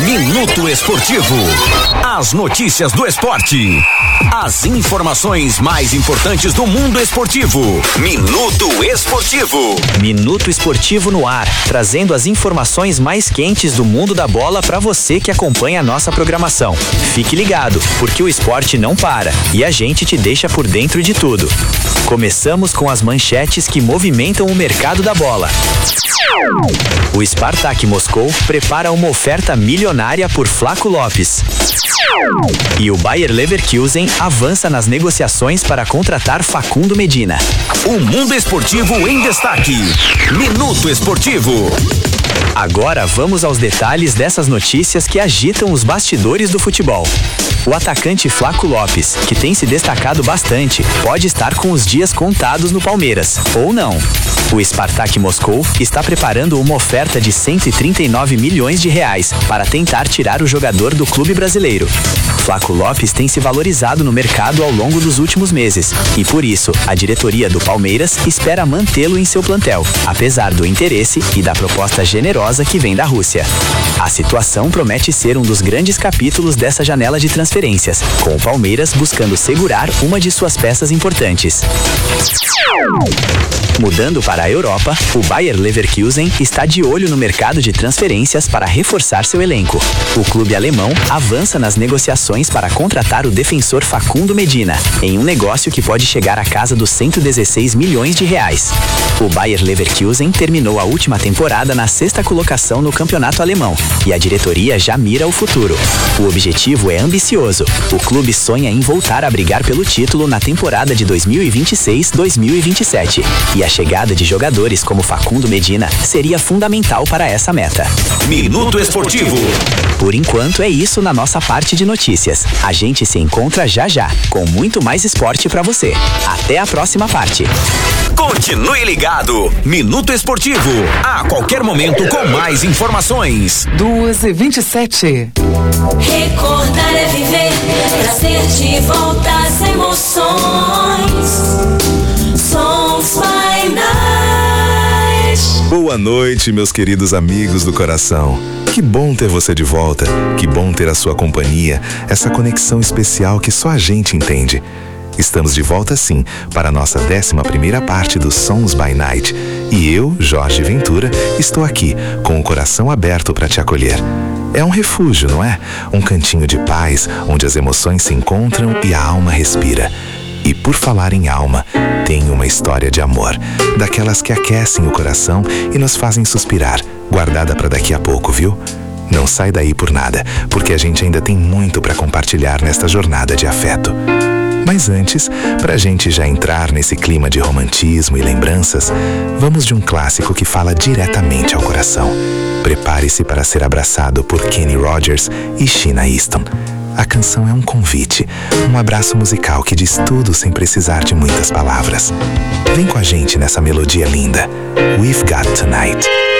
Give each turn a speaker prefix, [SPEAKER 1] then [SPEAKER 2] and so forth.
[SPEAKER 1] Minuto Esportivo. As notícias do esporte. As informações mais importantes do mundo esportivo. Minuto Esportivo.
[SPEAKER 2] Minuto Esportivo no ar, trazendo as informações mais quentes do mundo da bola para você que acompanha a nossa programação. Fique ligado, porque o esporte não para e a gente te deixa por dentro de tudo. Começamos com as manchetes que movimentam o mercado da bola. O Spartak Moscou prepara uma oferta milionária por Flaco Lopes. E o Bayer Leverkusen avança nas negociações para contratar Facundo Medina.
[SPEAKER 1] O mundo esportivo em destaque. Minuto Esportivo.
[SPEAKER 2] Agora vamos aos detalhes dessas notícias que agitam os bastidores do futebol. O atacante Flaco Lopes, que tem se destacado bastante, pode estar com os dias contados no Palmeiras, ou não. O Spartak Moscou está preparando uma oferta de 139 milhões de reais para tentar tirar o jogador do clube brasileiro. Flaco Lopes tem se valorizado no mercado ao longo dos últimos meses e, por isso, a diretoria do Palmeiras espera mantê-lo em seu plantel, apesar do interesse e da proposta generosa que vem da Rússia. A situação promete ser um dos grandes capítulos dessa janela de transferências, com o Palmeiras buscando segurar uma de suas peças importantes. Mudando para a Europa, o Bayer Leverkusen está de olho no mercado de transferências para reforçar seu elenco. O clube alemão avança nas negociações para contratar o defensor Facundo Medina, em um negócio que pode chegar à casa dos 116 milhões de reais. O Bayer Leverkusen terminou a última temporada na 6ª colocação no campeonato alemão e a diretoria já mira o futuro. O objetivo é ambicioso. O clube sonha em voltar a brigar pelo título na temporada de 2026-2027 e a chegada de jogadores como Facundo Medina seria fundamental para essa meta.
[SPEAKER 1] Minuto Esportivo.
[SPEAKER 2] Por enquanto é isso na nossa parte de notícias. A gente se encontra já com muito mais esporte para você. Até a próxima parte.
[SPEAKER 1] Continue ligado. Minuto Esportivo. A qualquer momento com mais informações.
[SPEAKER 3] 2h27.
[SPEAKER 4] Recordar é viver, trazer de volta as emoções. Sons by Night.
[SPEAKER 5] Boa noite, meus queridos amigos do coração. Que bom ter você de volta. Que bom ter a sua companhia, essa conexão especial que só a gente entende. Estamos de volta sim para a nossa 11ª parte do Sons by Night. E eu, Jorge Ventura, estou aqui com o coração aberto para te acolher. É um refúgio, não é? Um cantinho de paz, onde as emoções se encontram e a alma respira. E por falar em alma, tem uma história de amor, daquelas que aquecem o coração e nos fazem suspirar, guardada para daqui a pouco, viu? Não sai daí por nada, porque a gente ainda tem muito para compartilhar nesta jornada de afeto. Mas antes, pra gente já entrar nesse clima de romantismo e lembranças, vamos de um clássico que fala diretamente ao coração. Prepare-se para ser abraçado por Kenny Rogers e Sheena Easton. A canção é um convite, um abraço musical que diz tudo sem precisar de muitas palavras. Vem com a gente nessa melodia linda. We've Got Tonight.